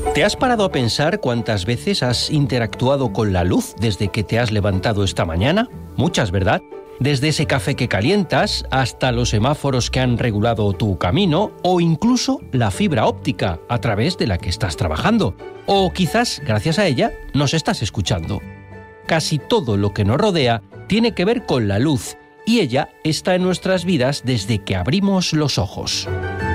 ¿Te has parado a pensar cuántas veces has interactuado con la luz desde que te has levantado esta mañana? Muchas, ¿verdad? Desde ese café que calientas hasta los semáforos que han regulado tu camino o incluso la fibra óptica a través de la que estás trabajando. O quizás, gracias a ella, nos estás escuchando. Casi todo lo que nos rodea tiene que ver con la luz y ella está en nuestras vidas desde que abrimos los ojos.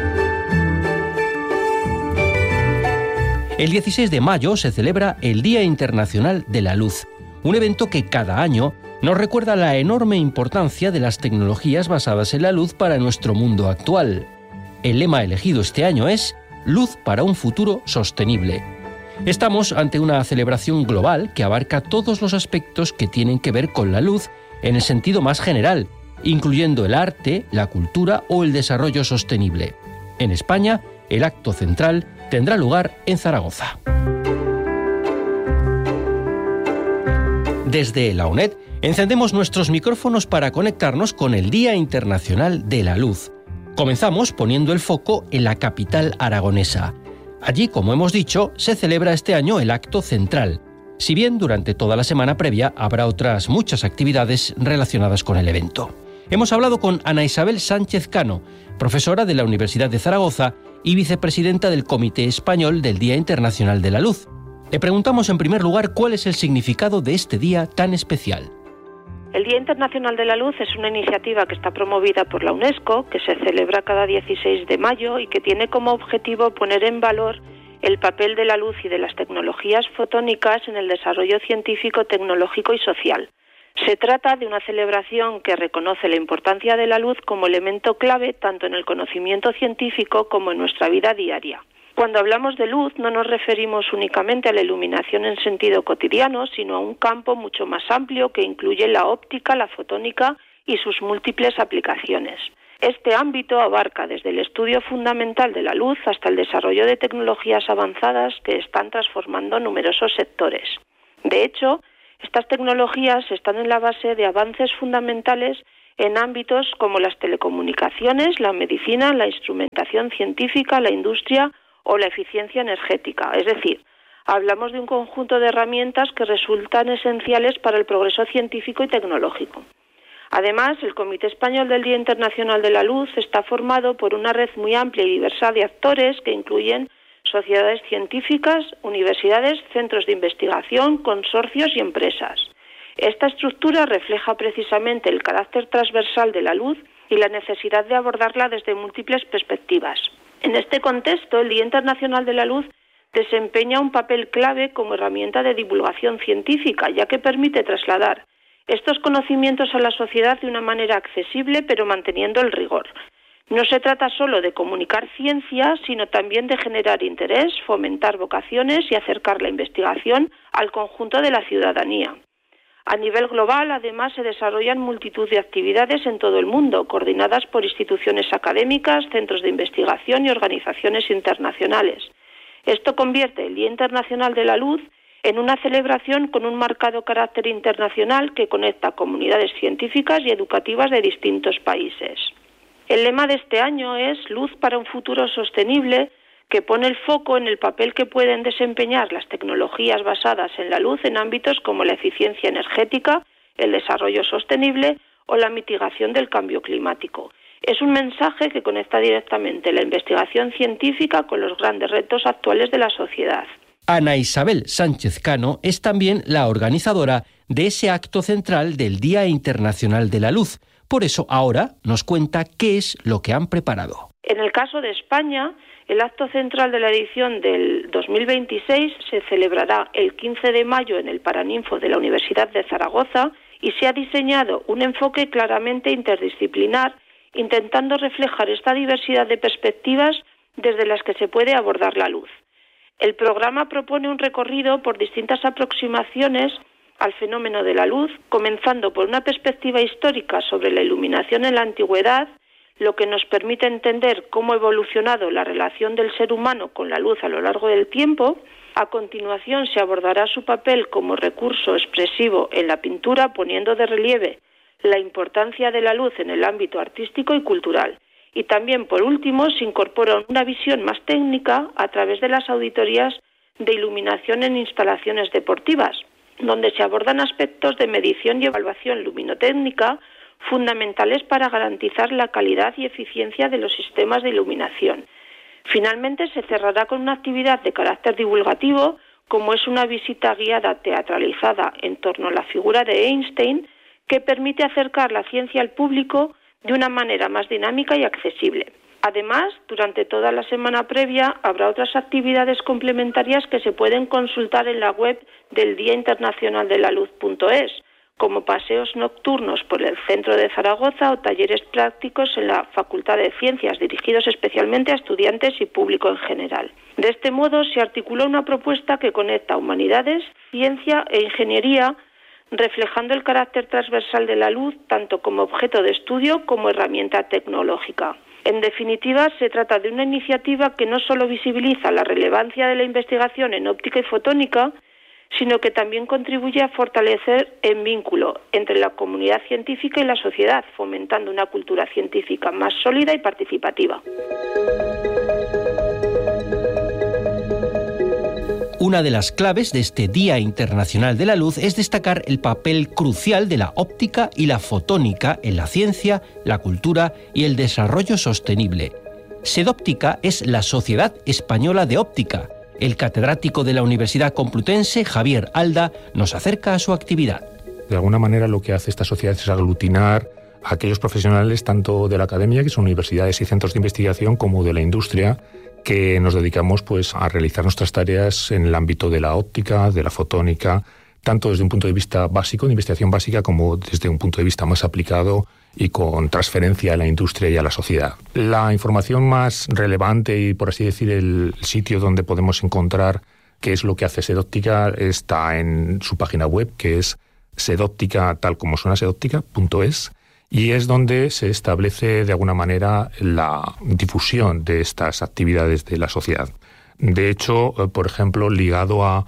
El 16 de mayo se celebra el Día Internacional de la Luz, un evento que cada año nos recuerda la enorme importancia de las tecnologías basadas en la luz para nuestro mundo actual. El lema elegido este año es Luz para un futuro sostenible. Estamos ante una celebración global que abarca todos los aspectos que tienen que ver con la luz en el sentido más general, incluyendo el arte, la cultura o el desarrollo sostenible. En España, el acto central tendrá lugar en Zaragoza. Desde la UNED, encendemos nuestros micrófonos para conectarnos con el Día Internacional de la Luz. Comenzamos poniendo el foco en la capital aragonesa. Allí, como hemos dicho, se celebra este año el acto central, si bien durante toda la semana previa habrá otras muchas actividades relacionadas con el evento. Hemos hablado con Ana Isabel Sánchez Cano, profesora de la Universidad de Zaragoza y vicepresidenta del Comité Español del Día Internacional de la Luz. Le preguntamos en primer lugar cuál es el significado de este día tan especial. El Día Internacional de la Luz es una iniciativa que está promovida por la UNESCO, que se celebra cada 16 de mayo y que tiene como objetivo poner en valor el papel de la luz y de las tecnologías fotónicas en el desarrollo científico, tecnológico y social. Se trata de una celebración que reconoce la importancia de la luz como elemento clave tanto en el conocimiento científico como en nuestra vida diaria. Cuando hablamos de luz no nos referimos únicamente a la iluminación en sentido cotidiano, sino a un campo mucho más amplio que incluye la óptica, la fotónica y sus múltiples aplicaciones. Este ámbito abarca desde el estudio fundamental de la luz hasta el desarrollo de tecnologías avanzadas que están transformando numerosos sectores. De hecho, estas tecnologías están en la base de avances fundamentales en ámbitos como las telecomunicaciones, la medicina, la instrumentación científica, la industria o la eficiencia energética. Es decir, hablamos de un conjunto de herramientas que resultan esenciales para el progreso científico y tecnológico. Además, el Comité Español del Día Internacional de la Luz está formado por una red muy amplia y diversa de actores que incluyen sociedades científicas, universidades, centros de investigación, consorcios y empresas. Esta estructura refleja precisamente el carácter transversal de la luz y la necesidad de abordarla desde múltiples perspectivas. En este contexto, el Día Internacional de la Luz desempeña un papel clave como herramienta de divulgación científica, ya que permite trasladar estos conocimientos a la sociedad de una manera accesible, pero manteniendo el rigor. No se trata solo de comunicar ciencia, sino también de generar interés, fomentar vocaciones y acercar la investigación al conjunto de la ciudadanía. A nivel global, además, se desarrollan multitud de actividades en todo el mundo, coordinadas por instituciones académicas, centros de investigación y organizaciones internacionales. Esto convierte el Día Internacional de la Luz en una celebración con un marcado carácter internacional que conecta comunidades científicas y educativas de distintos países. El lema de este año es Luz para un futuro sostenible, que pone el foco en el papel que pueden desempeñar las tecnologías basadas en la luz en ámbitos como la eficiencia energética, el desarrollo sostenible o la mitigación del cambio climático. Es un mensaje que conecta directamente la investigación científica con los grandes retos actuales de la sociedad. Ana Isabel Sánchez Cano es también la organizadora de ese acto central del Día Internacional de la Luz. Por eso ahora nos cuenta qué es lo que han preparado. En el caso de España, el acto central de la edición del 2026 se celebrará el 15 de mayo en el Paraninfo de la Universidad de Zaragoza y se ha diseñado un enfoque claramente interdisciplinar, intentando reflejar esta diversidad de perspectivas desde las que se puede abordar la luz. El programa propone un recorrido por distintas aproximaciones al fenómeno de la luz, comenzando por una perspectiva histórica sobre la iluminación en la antigüedad, lo que nos permite entender cómo ha evolucionado la relación del ser humano con la luz a lo largo del tiempo. A continuación se abordará su papel como recurso expresivo en la pintura, poniendo de relieve la importancia de la luz en el ámbito artístico y cultural. Y también, por último, se incorpora una visión más técnica a través de las auditorías de iluminación en instalaciones deportivas, donde se abordan aspectos de medición y evaluación luminotécnica fundamentales para garantizar la calidad y eficiencia de los sistemas de iluminación. Finalmente, se cerrará con una actividad de carácter divulgativo, como es una visita guiada teatralizada en torno a la figura de Einstein, que permite acercar la ciencia al público de una manera más dinámica y accesible. Además, durante toda la semana previa habrá otras actividades complementarias que se pueden consultar en la web del Día Internacional de la Luz.es, como paseos nocturnos por el centro de Zaragoza o talleres prácticos en la Facultad de Ciencias dirigidos especialmente a estudiantes y público en general. De este modo se articuló una propuesta que conecta humanidades, ciencia e ingeniería, reflejando el carácter transversal de la luz tanto como objeto de estudio como herramienta tecnológica. En definitiva, se trata de una iniciativa que no solo visibiliza la relevancia de la investigación en óptica y fotónica, sino que también contribuye a fortalecer el vínculo entre la comunidad científica y la sociedad, fomentando una cultura científica más sólida y participativa. Una de las claves de este Día Internacional de la Luz es destacar el papel crucial de la óptica y la fotónica en la ciencia, la cultura y el desarrollo sostenible. SEDóptica es la Sociedad Española de Óptica. El catedrático de la Universidad Complutense, Javier Alda, nos acerca a su actividad. De alguna manera lo que hace esta sociedad es aglutinar a aquellos profesionales tanto de la academia, que son universidades y centros de investigación, como de la industria, que nos dedicamos pues a realizar nuestras tareas en el ámbito de la óptica, de la fotónica, tanto desde un punto de vista básico, de investigación básica, como desde un punto de vista más aplicado y con transferencia a la industria y a la sociedad. La información más relevante y, por así decir, el sitio donde podemos encontrar qué es lo que hace SEDóptica está en su página web, que es sedóptica, tal como suena, sedóptica.es, y es donde se establece de alguna manera la difusión de estas actividades de la sociedad. De hecho, por ejemplo, ligado a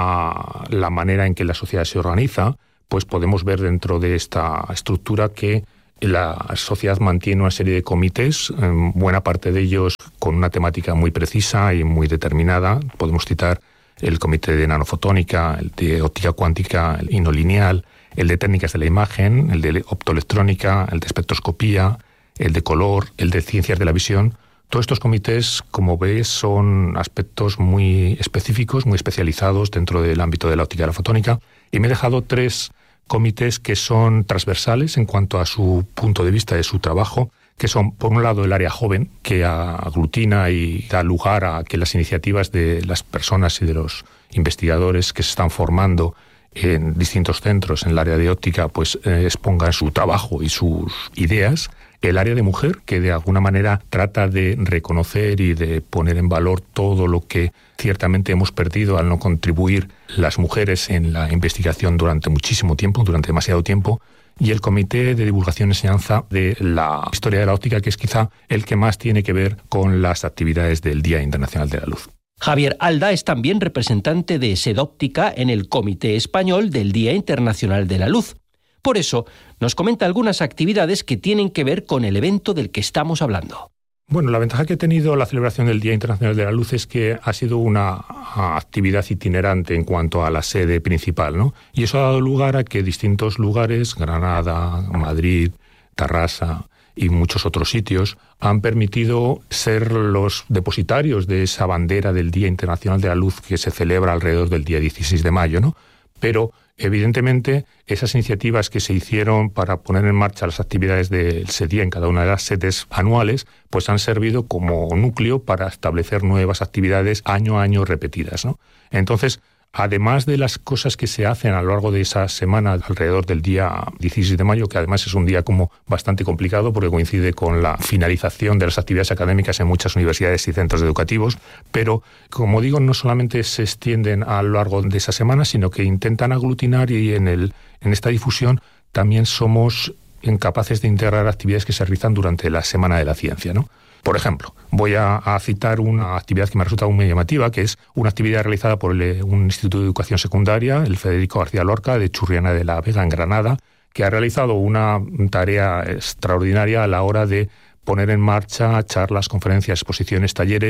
la manera en que la sociedad se organiza, pues podemos ver dentro de esta estructura que la sociedad mantiene una serie de comités, buena parte de ellos con una temática muy precisa y muy determinada. Podemos citar el comité de nanofotónica, el de óptica cuántica y no lineal, el de técnicas de la imagen, el de optoelectrónica, el de espectroscopía, el de color, el de ciencias de la visión. Todos estos comités, como ves, son aspectos muy específicos, muy especializados dentro del ámbito de la óptica y la fotónica. Y me he dejado 3 comités que son transversales en cuanto a su punto de vista de su trabajo, que son, por un lado, el área joven, que aglutina y da lugar a que las iniciativas de las personas y de los investigadores que se están formando en distintos centros en el área de óptica, pues expongan su trabajo y sus ideas. El área de mujer, que de alguna manera trata de reconocer y de poner en valor todo lo que ciertamente hemos perdido al no contribuir las mujeres en la investigación durante muchísimo tiempo, durante demasiado tiempo. Y el Comité de Divulgación y Enseñanza de la Historia de la Óptica, que es quizá el que más tiene que ver con las actividades del Día Internacional de la Luz. Javier Alda es también representante de SEDóptica en el Comité Español del Día Internacional de la Luz. Por eso, nos comenta algunas actividades que tienen que ver con el evento del que estamos hablando. Bueno, la ventaja que ha tenido la celebración del Día Internacional de la Luz es que ha sido una actividad itinerante en cuanto a la sede principal, ¿no? Y eso ha dado lugar a que distintos lugares, Granada, Madrid, Tarrasa y muchos otros sitios, han permitido ser los depositarios de esa bandera del Día Internacional de la Luz que se celebra alrededor del día 16 de mayo, ¿no? Pero evidentemente, esas iniciativas que se hicieron para poner en marcha las actividades del día en cada una de las sedes anuales, pues han servido como núcleo para establecer nuevas actividades año a año repetidas, ¿no? Entonces, además de las cosas que se hacen a lo largo de esa semana alrededor del día 16 de mayo, que además es un día como bastante complicado porque coincide con la finalización de las actividades académicas en muchas universidades y centros educativos, pero como digo, no solamente se extienden a lo largo de esa semana, sino que intentan aglutinar y en esta difusión también somos incapaces de integrar actividades que se realizan durante la Semana de la Ciencia, ¿no? Por ejemplo, voy a citar una actividad que me resulta muy llamativa, que es una actividad realizada por un Instituto de Educación Secundaria, el Federico García Lorca, de Churriana de la Vega, en Granada, que ha realizado una tarea extraordinaria a la hora de poner en marcha charlas, conferencias, exposiciones, talleres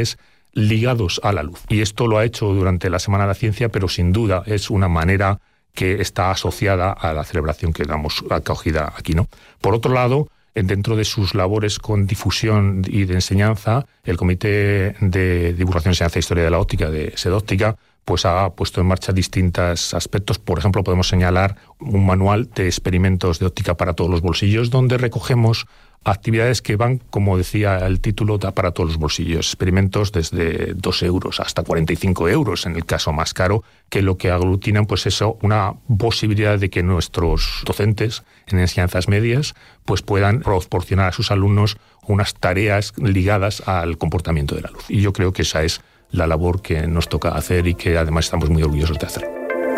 ligados a la luz. Y esto lo ha hecho durante la Semana de la Ciencia, pero sin duda es una manera que está asociada a la celebración que damos acogida aquí, ¿no? Por otro lado, dentro de sus labores con difusión y de enseñanza, el Comité de Divulgación, Enseñanza e Historia de la Óptica, de SEDóptica, pues ha puesto en marcha distintos aspectos. Por ejemplo, podemos señalar un manual de experimentos de óptica para todos los bolsillos, donde recogemos actividades que van, como decía el título, para todos los bolsillos. Experimentos desde 2 euros hasta 45 euros, en el caso más caro, que lo que aglutinan, pues eso, una posibilidad de que nuestros docentes en enseñanzas medias pues puedan proporcionar a sus alumnos unas tareas ligadas al comportamiento de la luz. Y yo creo que esa es la labor que nos toca hacer y que además estamos muy orgullosos de hacer.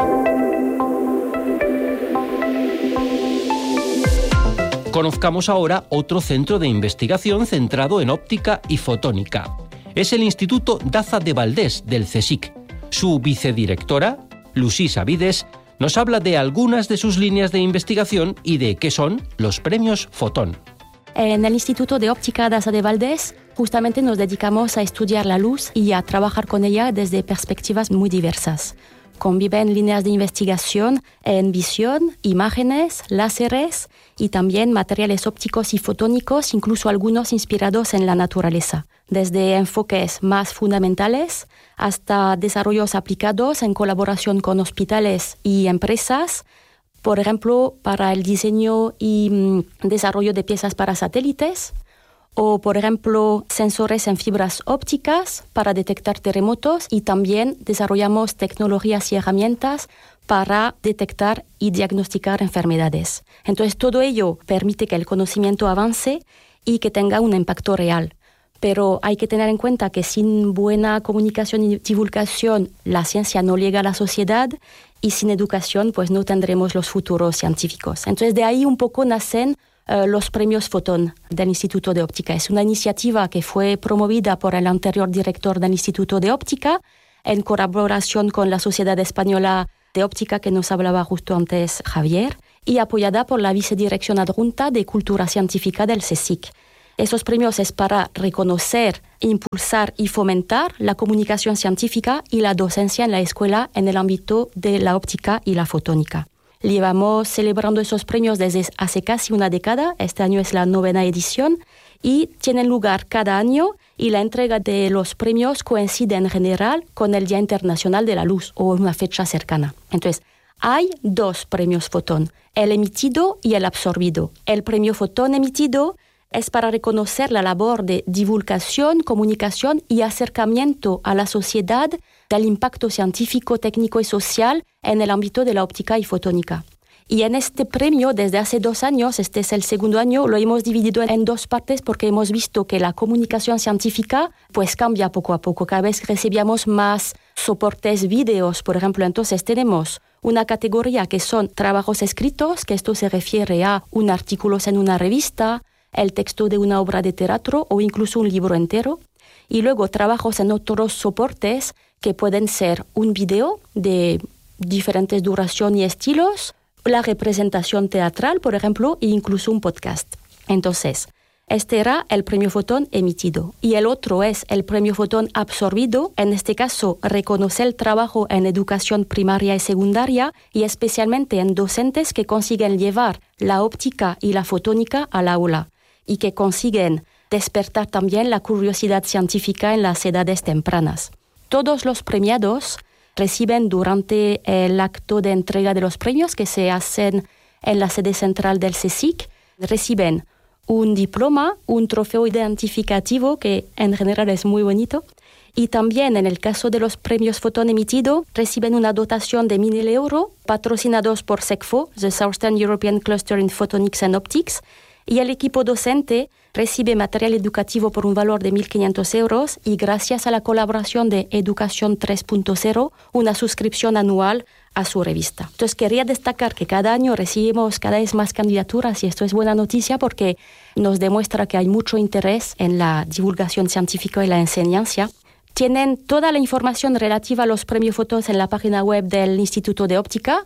Conozcamos ahora otro centro de investigación centrado en óptica y fotónica. Es el Instituto Daza de Valdés del CSIC. Su vicedirectora, Lucy Savides, nos habla de algunas de sus líneas de investigación y de qué son los premios Fotón. En el Instituto de Óptica Daza de Valdés justamente nos dedicamos a estudiar la luz y a trabajar con ella desde perspectivas muy diversas. Conviven líneas de investigación en visión, imágenes, láseres y también materiales ópticos y fotónicos, incluso algunos inspirados en la naturaleza, desde enfoques más fundamentales hasta desarrollos aplicados en colaboración con hospitales y empresas, por ejemplo, para el diseño y desarrollo de piezas para satélites, o, por ejemplo, sensores en fibras ópticas para detectar terremotos, y también desarrollamos tecnologías y herramientas para detectar y diagnosticar enfermedades. Entonces, todo ello permite que el conocimiento avance y que tenga un impacto real. Pero hay que tener en cuenta que sin buena comunicación y divulgación, la ciencia no llega a la sociedad, y sin educación, pues no tendremos los futuros científicos. Entonces, de ahí un poco nacen los premios Fotón del Instituto de Óptica. Es una iniciativa que fue promovida por el anterior director del Instituto de Óptica en colaboración con la Sociedad Española de Óptica, que nos hablaba justo antes Javier, y apoyada por la Vicedirección Adjunta de Cultura Científica del CSIC. Esos premios es para reconocer, impulsar y fomentar la comunicación científica y la docencia en la escuela en el ámbito de la óptica y la fotónica. Llevamos celebrando esos premios desde hace casi una década. Este año es la 9ª edición y tienen lugar cada año, y la entrega de los premios coincide en general con el Día Internacional de la Luz o una fecha cercana. Entonces, hay 2 premios Fotón, el emitido y el absorbido. El premio Fotón emitido es para reconocer la labor de divulgación, comunicación y acercamiento a la sociedad del impacto científico, técnico y social en el ámbito de la óptica y fotónica. Y en este premio, desde hace 2 años, este es el segundo año, lo hemos dividido en 2 partes porque hemos visto que la comunicación científica pues cambia poco a poco. Cada vez recibíamos más soportes, vídeos, por ejemplo. Entonces tenemos una categoría que son trabajos escritos, que esto se refiere a un artículo en una revista, el texto de una obra de teatro o incluso un libro entero. Y luego trabajos en otros soportes que pueden ser un video de diferentes duración y estilos, la representación teatral, por ejemplo, e incluso un podcast. Entonces, este era el premio Fotón emitido. Y el otro es el premio Fotón absorbido. En este caso, reconoce el trabajo en educación primaria y secundaria, y especialmente en docentes que consiguen llevar la óptica y la fotónica al aula y que consiguen despertar también la curiosidad científica en las edades tempranas. Todos los premiados reciben durante el acto de entrega de los premios que se hacen en la sede central del CSIC, reciben un diploma, un trofeo identificativo que en general es muy bonito, y también en el caso de los premios Fotón emitido reciben una dotación de 1.000 euros patrocinados por SECFO, the Southern European Cluster in Photonics and Optics, y el equipo docente recibe material educativo por un valor de 1.500 euros y, gracias a la colaboración de Educación 3.0, una suscripción anual a su revista. Entonces, quería destacar que cada año recibimos cada vez más candidaturas, y esto es buena noticia porque nos demuestra que hay mucho interés en la divulgación científica y la enseñanza. Tienen toda la información relativa a los premios Foton en la página web del Instituto de Óptica,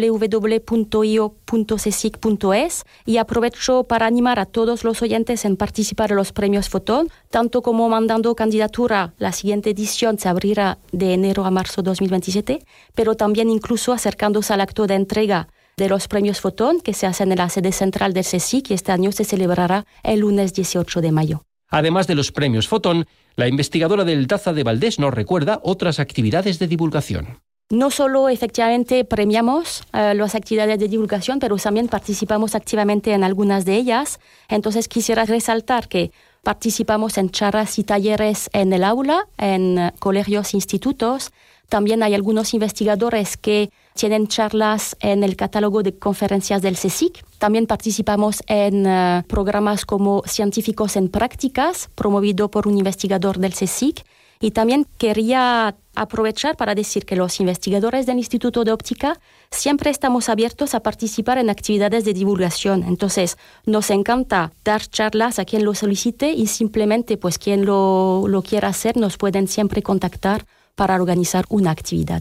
www.io.csic.es, y aprovecho para animar a todos los oyentes en participar en los premios Foton, tanto como mandando candidatura. La siguiente edición se abrirá de enero a marzo 2027, pero también incluso acercándose al acto de entrega de los premios Foton que se hacen en la sede central del CSIC, y este año se celebrará el lunes 18 de mayo. Además de los premios Foton, la investigadora del Daza de Valdés nos recuerda otras actividades de divulgación. No solo efectivamente premiamos las actividades de divulgación, pero también participamos activamente en algunas de ellas. Entonces quisiera resaltar que participamos en charlas y talleres en el aula, en colegios e institutos. También hay algunos investigadores que tienen charlas en el catálogo de conferencias del CSIC. También participamos en programas como Científicos en Prácticas, promovido por un investigador del CSIC. Y también quería aprovechar para decir que los investigadores del Instituto de Óptica siempre estamos abiertos a participar en actividades de divulgación. Entonces, nos encanta dar charlas a quien lo solicite y simplemente, pues, quien lo quiera hacer, nos pueden siempre contactar para organizar una actividad.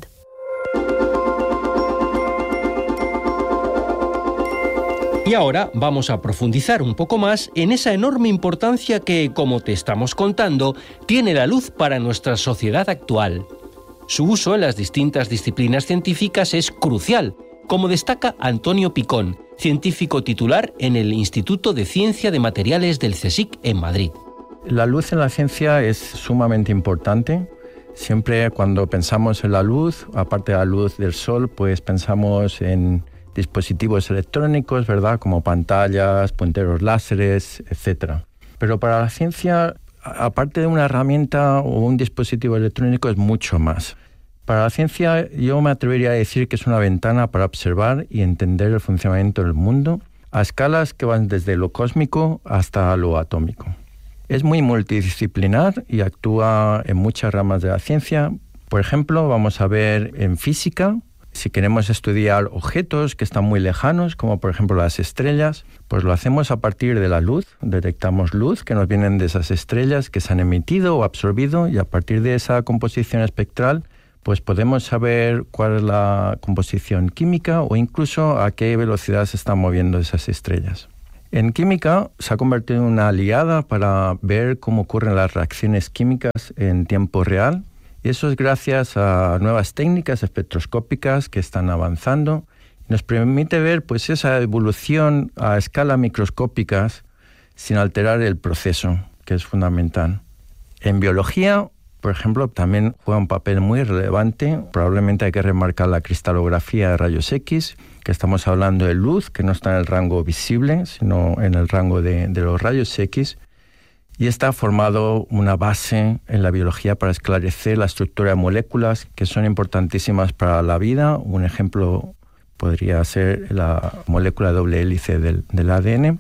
Y ahora vamos a profundizar un poco más en esa enorme importancia que, como te estamos contando, tiene la luz para nuestra sociedad actual. Su uso en las distintas disciplinas científicas es crucial, como destaca Antonio Picón, científico titular en el Instituto de Ciencia de Materiales del CSIC en Madrid. La luz en la ciencia es sumamente importante. Siempre cuando pensamos en la luz, aparte de la luz del sol, pues pensamos en dispositivos electrónicos, ¿verdad? Como pantallas, punteros láseres, etc. Pero para la ciencia, aparte de una herramienta o un dispositivo electrónico, es mucho más. Para la ciencia, yo me atrevería a decir que es una ventana para observar y entender el funcionamiento del mundo a escalas que van desde lo cósmico hasta lo atómico. Es muy multidisciplinar y actúa en muchas ramas de la ciencia. Por ejemplo, vamos a ver en física. Si queremos estudiar objetos que están muy lejanos, como por ejemplo las estrellas, pues lo hacemos a partir de la luz. Detectamos luz que nos vienen de esas estrellas que se han emitido o absorbido, y a partir de esa composición espectral, pues podemos saber cuál es la composición química o incluso a qué velocidad se están moviendo esas estrellas. En química se ha convertido en una aliada para ver cómo ocurren las reacciones químicas en tiempo real. Y eso es gracias a nuevas técnicas espectroscópicas que están avanzando. Nos permite ver pues esa evolución a escala microscópicas sin alterar el proceso, que es fundamental. En biología, por ejemplo, también juega un papel muy relevante. Probablemente hay que remarcar la cristalografía de rayos X, que estamos hablando de luz, que no está en el rango visible, sino en el rango de los rayos X. Y está formado una base en la biología para esclarecer la estructura de moléculas que son importantísimas para la vida. Un ejemplo podría ser la molécula doble hélice del ADN.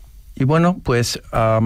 Y bueno, pues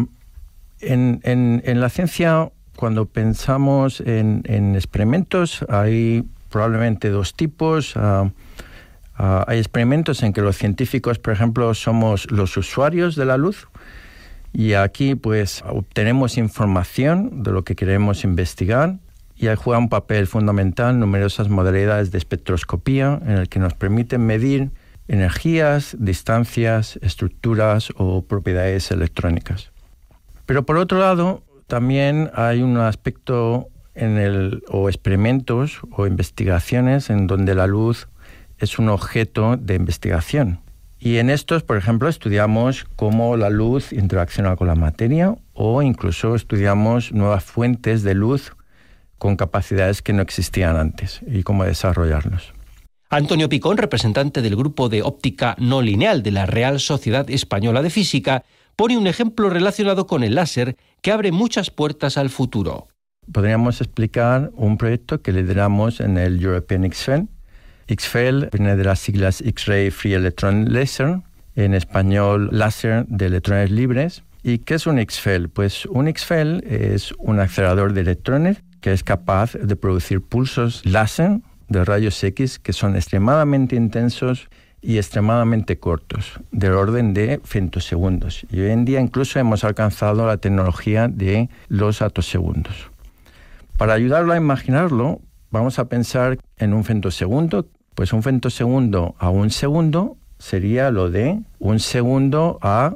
en la ciencia, cuando pensamos en experimentos, hay probablemente dos tipos. Hay experimentos en que los científicos, por ejemplo, somos los usuarios de la luz. Y aquí pues obtenemos información de lo que queremos investigar, y ahí juega un papel fundamental numerosas modalidades de espectroscopía en el que nos permiten medir energías, distancias, estructuras o propiedades electrónicas. Pero por otro lado, también hay un aspecto o experimentos o investigaciones en donde la luz es un objeto de investigación. Y en estos, por ejemplo, estudiamos cómo la luz interacciona con la materia, o incluso estudiamos nuevas fuentes de luz con capacidades que no existían antes y cómo desarrollarlos. Antonio Picón, representante del Grupo de Óptica No Lineal de la Real Sociedad Española de Física, pone un ejemplo relacionado con el láser que abre muchas puertas al futuro. Podríamos explicar un proyecto que lideramos en el European XFEL. XFEL viene de las siglas X-Ray Free Electron Laser, en español láser de electrones libres. ¿Y qué es un XFEL? Pues un XFEL es un acelerador de electrones que es capaz de producir pulsos láser de rayos X que son extremadamente intensos y extremadamente cortos, del orden de femtosegundos. Y hoy en día incluso hemos alcanzado la tecnología de los atosegundos. Para ayudarlo a imaginarlo, vamos a pensar en un femtosegundo. Pues un femtosegundo a un segundo sería lo de un segundo a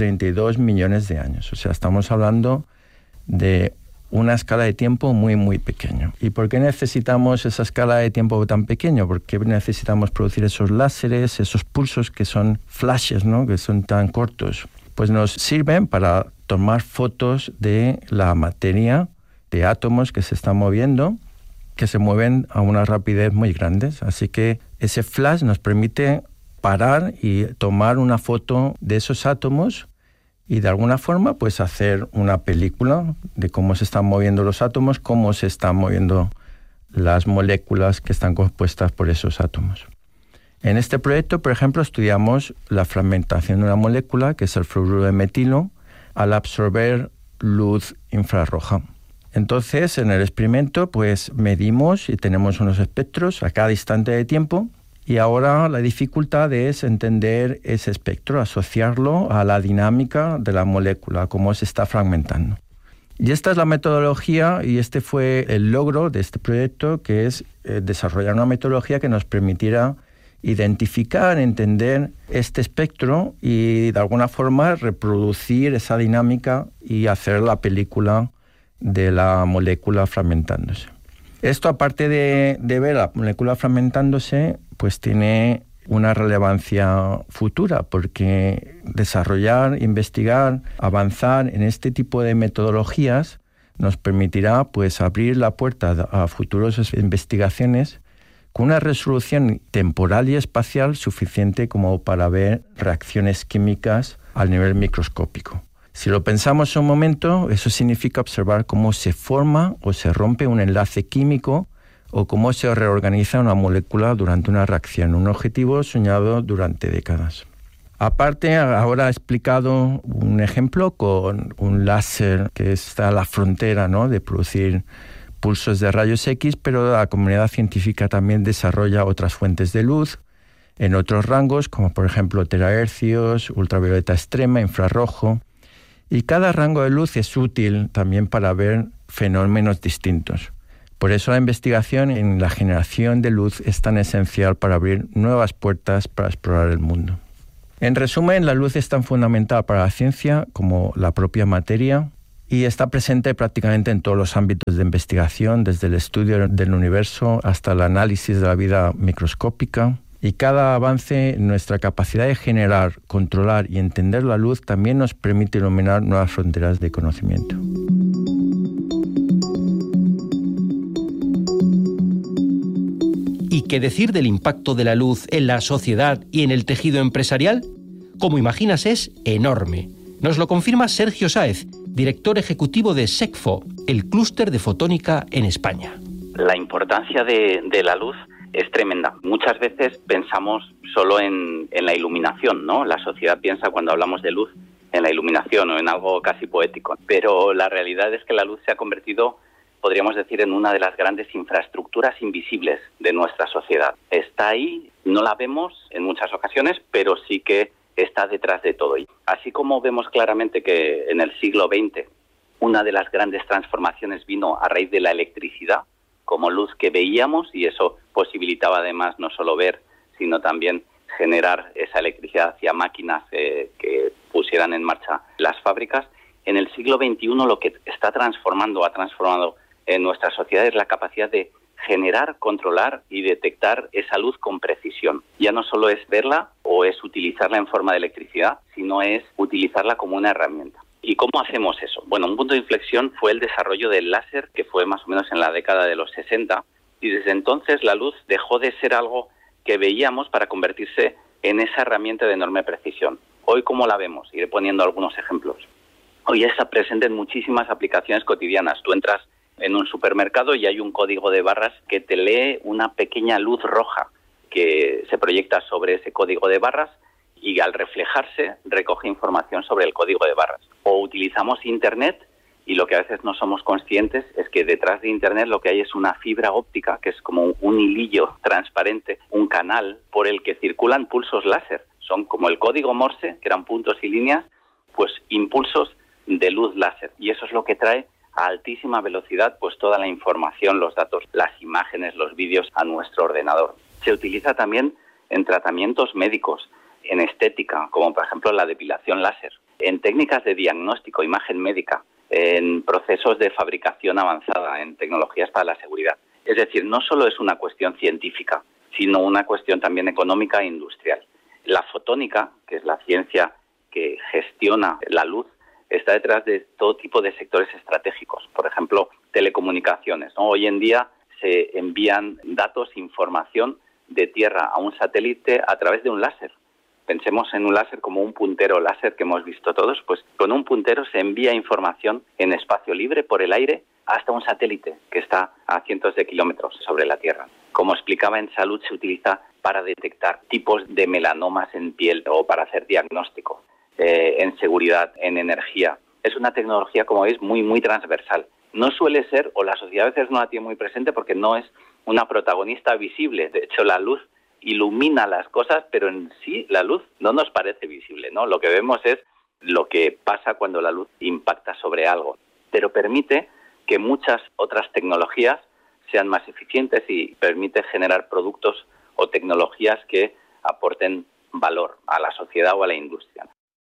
32 millones de años. O sea, estamos hablando de una escala de tiempo muy, muy pequeña. ¿Y por qué necesitamos esa escala de tiempo tan pequeña? ¿Por qué necesitamos producir esos láseres, esos pulsos que son flashes, ¿no? Que son tan cortos? Pues nos sirven para tomar fotos de la materia, de átomos que se están moviendo, que se mueven a una rapidez muy grande. Así que ese flash nos permite parar y tomar una foto de esos átomos y de alguna forma pues hacer una película de cómo se están moviendo los átomos, cómo se están moviendo las moléculas que están compuestas por esos átomos. En este proyecto, por ejemplo, estudiamos la fragmentación de una molécula, que es el fluoruro de metilo, al absorber luz infrarroja. Entonces, en el experimento, pues medimos y tenemos unos espectros a cada instante de tiempo. Y ahora la dificultad es entender ese espectro, asociarlo a la dinámica de la molécula, cómo se está fragmentando. Y esta es la metodología y este fue el logro de este proyecto, que es desarrollar una metodología que nos permitiera identificar, entender este espectro y de alguna forma reproducir esa dinámica y hacer la película de la molécula fragmentándose. Esto, aparte de ver la molécula fragmentándose, pues tiene una relevancia futura, porque desarrollar, investigar, avanzar en este tipo de metodologías nos permitirá pues abrir la puerta a futuras investigaciones con una resolución temporal y espacial suficiente como para ver reacciones químicas al nivel microscópico. Si lo pensamos un momento, eso significa observar cómo se forma o se rompe un enlace químico o cómo se reorganiza una molécula durante una reacción, un objetivo soñado durante décadas. Aparte, ahora he explicado un ejemplo con un láser que está a la frontera, ¿no?, de producir pulsos de rayos X, pero la comunidad científica también desarrolla otras fuentes de luz en otros rangos, como por ejemplo terahercios, ultravioleta extrema, infrarrojo. Y cada rango de luz es útil también para ver fenómenos distintos. Por eso la investigación en la generación de luz es tan esencial para abrir nuevas puertas para explorar el mundo. En resumen, la luz es tan fundamental para la ciencia como la propia materia y está presente prácticamente en todos los ámbitos de investigación, desde el estudio del universo hasta el análisis de la vida microscópica. Y cada avance en nuestra capacidad de generar, controlar y entender la luz también nos permite iluminar nuevas fronteras de conocimiento. ¿Y qué decir del impacto de la luz en la sociedad y en el tejido empresarial? Como imaginas, es enorme. Nos lo confirma Sergio Sáez, director ejecutivo de SECFO, el clúster de fotónica en España. La importancia de la luz es tremenda. Muchas veces pensamos solo en la iluminación, ¿no? La sociedad piensa, cuando hablamos de luz, en la iluminación o en algo casi poético. Pero la realidad es que la luz se ha convertido, podríamos decir, en una de las grandes infraestructuras invisibles de nuestra sociedad. Está ahí, no la vemos en muchas ocasiones, pero sí que está detrás de todo. Así como vemos claramente que en el siglo XX una de las grandes transformaciones vino a raíz de la electricidad como luz que veíamos, y eso posibilitaba además no solo ver, sino también generar esa electricidad hacia máquinas que pusieran en marcha las fábricas. En el siglo XXI lo que ha transformado en nuestra sociedad es la capacidad de generar, controlar y detectar esa luz con precisión. Ya no solo es verla o es utilizarla en forma de electricidad, sino es utilizarla como una herramienta. ¿Y cómo hacemos eso? Bueno, un punto de inflexión fue el desarrollo del láser, que fue más o menos en la década de los 60, y desde entonces la luz dejó de ser algo que veíamos para convertirse en esa herramienta de enorme precisión. Hoy, ¿cómo la vemos? Iré poniendo algunos ejemplos. Hoy está presente en muchísimas aplicaciones cotidianas. Tú entras en un supermercado y hay un código de barras que te lee una pequeña luz roja que se proyecta sobre ese código de barras y al reflejarse recoge información sobre el código de barras. O utilizamos Internet y lo que a veces no somos conscientes es que detrás de Internet lo que hay es una fibra óptica, que es como un hilillo transparente, un canal por el que circulan pulsos láser. Son como el código Morse, que eran puntos y líneas, pues impulsos de luz láser. Y eso es lo que trae a altísima velocidad pues toda la información, los datos, las imágenes, los vídeos a nuestro ordenador. Se utiliza también en tratamientos médicos, en estética, como por ejemplo la depilación láser, en técnicas de diagnóstico, imagen médica, en procesos de fabricación avanzada, en tecnologías para la seguridad. Es decir, no solo es una cuestión científica, sino una cuestión también económica e industrial. La fotónica, que es la ciencia que gestiona la luz, está detrás de todo tipo de sectores estratégicos. Por ejemplo, telecomunicaciones, ¿no? Hoy en día se envían datos, información de tierra a un satélite a través de un láser. Pensemos en un láser como un puntero láser que hemos visto todos, pues con un puntero se envía información en espacio libre por el aire hasta un satélite que está a cientos de kilómetros sobre la Tierra. Como explicaba, en salud se utiliza para detectar tipos de melanomas en piel o para hacer diagnóstico, en seguridad, en energía. Es una tecnología, como veis, muy transversal. No suele ser, o la sociedad a veces no la tiene muy presente porque no es una protagonista visible. De hecho, la luz ilumina las cosas, pero en sí la luz no nos parece visible, ¿no? Lo que vemos es lo que pasa cuando la luz impacta sobre algo, pero permite que muchas otras tecnologías sean más eficientes y permite generar productos o tecnologías que aporten valor a la sociedad o a la industria.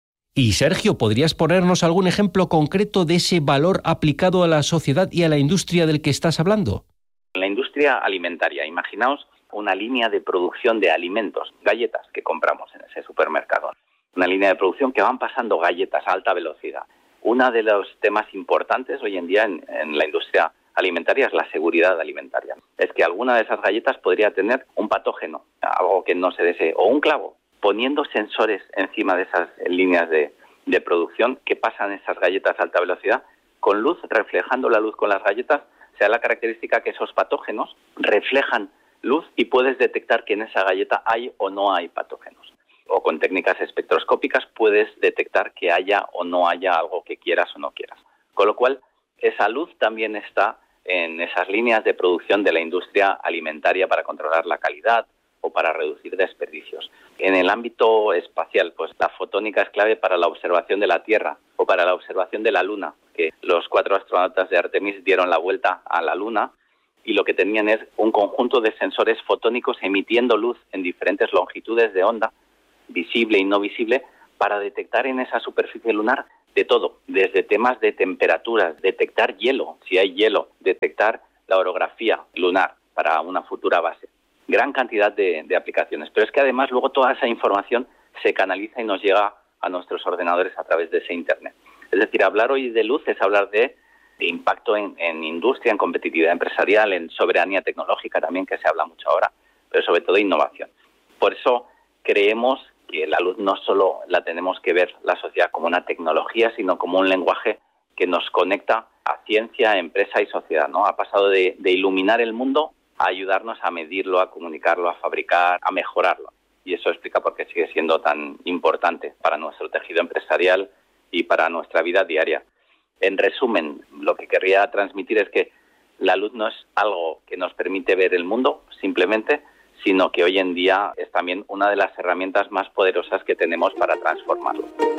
Y Sergio, ¿podrías ponernos algún ejemplo concreto de ese valor aplicado a la sociedad y a la industria del que estás hablando? En la industria alimentaria, imaginaos una línea de producción de alimentos, galletas que compramos en ese supermercado. Una línea de producción que van pasando galletas a alta velocidad. Uno de los temas importantes hoy en día en la industria alimentaria es la seguridad alimentaria. Es que alguna de esas galletas podría tener un patógeno, algo que no se desee, o un clavo. Poniendo sensores encima de esas líneas de producción que pasan esas galletas a alta velocidad, con luz, reflejando la luz con las galletas, se da la característica que esos patógenos reflejan luz y puedes detectar que en esa galleta hay o no hay patógenos. O con técnicas espectroscópicas puedes detectar que haya o no haya algo que quieras o no quieras. Con lo cual, esa luz también está en esas líneas de producción de la industria alimentaria para controlar la calidad o para reducir desperdicios. En el ámbito espacial, pues la fotónica es clave para la observación de la Tierra o para la observación de la Luna, que los 4 astronautas de Artemis dieron la vuelta a la Luna y lo que tenían es un conjunto de sensores fotónicos emitiendo luz en diferentes longitudes de onda, visible y no visible, para detectar en esa superficie lunar de todo, desde temas de temperaturas, detectar hielo, si hay hielo, detectar la orografía lunar para una futura base. Gran cantidad de aplicaciones, pero es que además luego toda esa información se canaliza y nos llega a nuestros ordenadores a través de ese Internet. Es decir, hablar hoy de luz es hablar de impacto en industria, en competitividad empresarial, en soberanía tecnológica también, que se habla mucho ahora, pero sobre todo innovación. Por eso creemos que la luz no solo la tenemos que ver la sociedad como una tecnología, sino como un lenguaje que nos conecta a ciencia, empresa y sociedad, ¿no? Ha pasado de iluminar el mundo a ayudarnos a medirlo, a comunicarlo, a fabricar, a mejorarlo. Y eso explica por qué sigue siendo tan importante para nuestro tejido empresarial y para nuestra vida diaria. En resumen, lo que querría transmitir es que la luz no es algo que nos permite ver el mundo simplemente, sino que hoy en día es también una de las herramientas más poderosas que tenemos para transformarlo.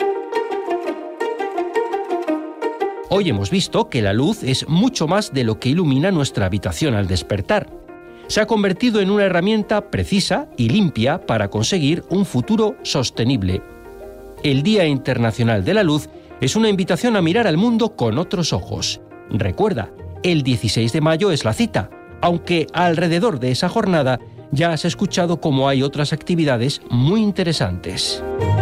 Hoy hemos visto que la luz es mucho más de lo que ilumina nuestra habitación al despertar. Se ha convertido en una herramienta precisa y limpia para conseguir un futuro sostenible. El Día Internacional de la Luz es una invitación a mirar al mundo con otros ojos. Recuerda, el 16 de mayo es la cita, aunque alrededor de esa jornada ya has escuchado cómo hay otras actividades muy interesantes.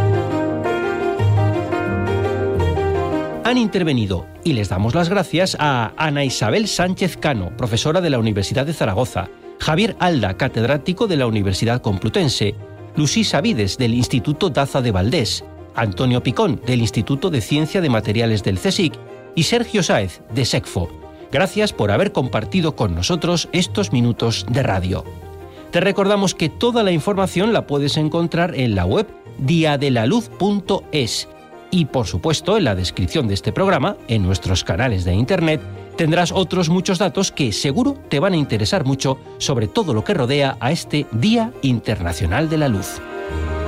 Han intervenido y les damos las gracias a Ana Isabel Sánchez Cano, profesora de la Universidad de Zaragoza, Javier Alda, catedrático de la Universidad Complutense, Lucy Sabides, del Instituto Daza de Valdés, Antonio Picón, del Instituto de Ciencia de Materiales del CSIC y Sergio Sáez, de SECFO. Gracias por haber compartido con nosotros estos minutos de radio. Te recordamos que toda la información la puedes encontrar en la web diadelaluz.es y, por supuesto, en la descripción de este programa, en nuestros canales de Internet, tendrás otros muchos datos que seguro te van a interesar mucho sobre todo lo que rodea a este Día Internacional de la Luz.